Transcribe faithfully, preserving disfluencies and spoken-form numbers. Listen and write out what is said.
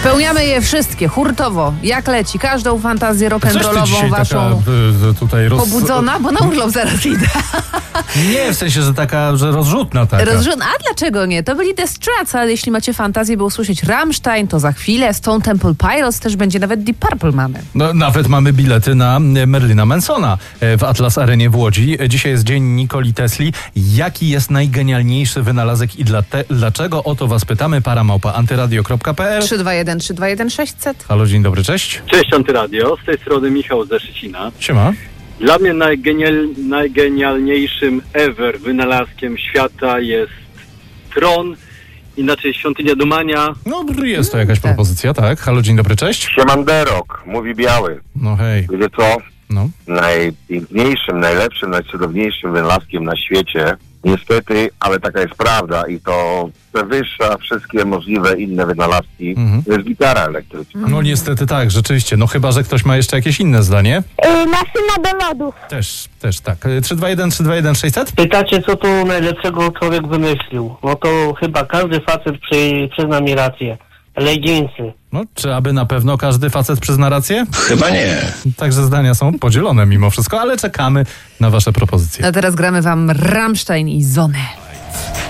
Spełniamy je wszystkie, hurtowo, jak leci. Każdą fantazję rock'n'rollową waszą taka, tutaj roz... pobudzona, bo na urlop zaraz idę. Nie, w sensie, że taka, że rozrzutna taka. Rozrzutna, a dlaczego nie? To byli The Struts, ale jeśli macie fantazję, by usłyszeć Rammstein, to za chwilę. Stone Temple Pilots też będzie, nawet Deep Purple mamy. No, nawet mamy bilety na Merlina Mansona w Atlas Arenie w Łodzi. Dzisiaj jest dzień Nikoli Tesli. Jaki jest najgenialniejszy wynalazek i dla te, dlaczego? O to was pytamy. Paramałpa antyradio kropka p l. trzy dwa jeden trzy dwa jeden sześć zero zero. Halo, dzień dobry, cześć. Cześć Antyradio, z tej strony Michał ze Szczecina. Siema. Dla mnie najgenial, najgenialniejszym ever wynalazkiem świata jest tron, inaczej świątynia Dumania. No, jest to jakaś propozycja, tak. Halo, dzień dobry, cześć. Siemanderok, mówi Biały. No hej. Wiecie co? No. Najpiękniejszym, najlepszym, najcudowniejszym wynalazkiem na świecie, niestety, ale taka jest prawda i to przewyższa wszystkie możliwe inne wynalazki, Mhm. to jest gitara elektryczna. No niestety tak, rzeczywiście. No chyba, że ktoś ma jeszcze jakieś inne zdanie. Yy, maszyna do lodów. Też, też tak. trzy dwa jeden trzy dwa jeden sześć zero zero. Pytacie, co tu najlepszego człowiek wymyślił? No to chyba każdy facet przy, przyzna mi rację. Leginsy. No, czy aby na pewno każdy facet przyzna rację? Chyba nie. Także zdania są podzielone mimo wszystko, ale czekamy na wasze propozycje. A teraz gramy wam Rammstein i Zonę.